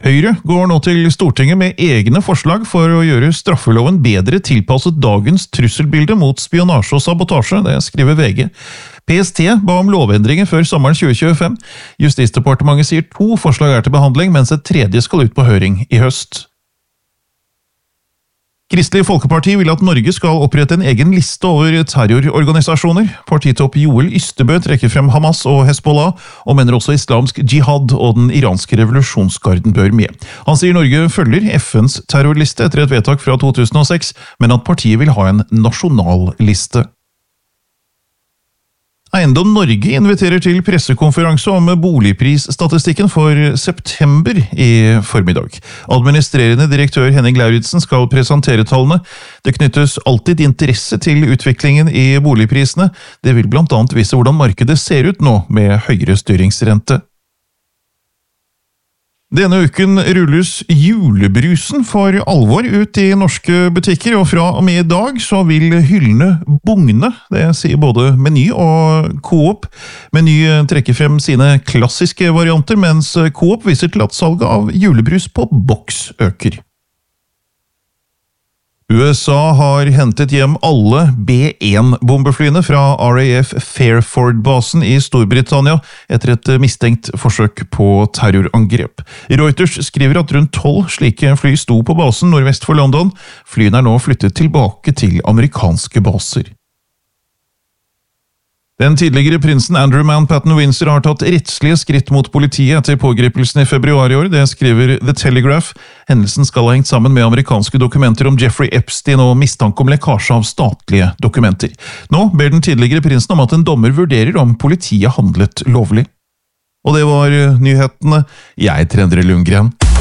Høyre går nå til Stortinget med egne forslag for å gjøre straffeloven bedre tilpasset dagens trusselbilde mot spionasje og sabotasje, det skriver VG. PST ba om lovendringer før sommeren 2025. Justisdepartementet sier 2 forslag til behandling, mens et tredje skal ut på høring i høst. Kristelig Folkeparti vil at Norge skal opprette en egen liste over terrororganisasjoner. Partitopp Joel Ystebø trekker frem Hamas og Hezbollah, og mener også islamsk jihad og den iranske revolusjonsgarden bør med. Han sier Norge følger FNs terrorliste etter et vedtak fra 2006, men at partiet vil ha en nasjonal liste. Eiendom Norge inviterer til pressekonferanse om boligprisstatistikken for september i formiddag. Administrerende direktør Henning Lauritsen skal presentere tallene. Det knyttes alltid interesse til utviklingen i boligprisene. Det vil blant annet vise hvordan markedet ser ut nå med høyere styringsrente. Denne uken rulles julebrusen for alvor ut i norske butikker, og fra og med i dag så vil hyllene bugne, det sier både Meny og Coop. Meny trekker frem sine klassiske varianter, mens Coop viser til at salget av julebrus på boks øker. USA har hentet hjem alle B-1-bombeflyene fra RAF Fairford-basen i Storbritannia etter et mistenkt forsøk på terrorangrep. Reuters skriver at rundt 12 slike fly sto på basen nordvest for London. Flyene er nå flyttet tilbake til amerikanske baser. Den tidligere prinsen Andrew Mountbatten Windsor har tatt rettslige skritt mot politiet etter pågripelsen i februar i år, det skriver The Telegraph. Hendelsen skal ha hengt sammen med amerikanske dokumenter om Jeffrey Epstein og mistanke om lekkasje av statlige dokumenter. Nå ber den tidligere prinsen om at en dommer vurderer om politiet handlet lovlig. Og det var nyhetene. Jeg er Endre Lundgren.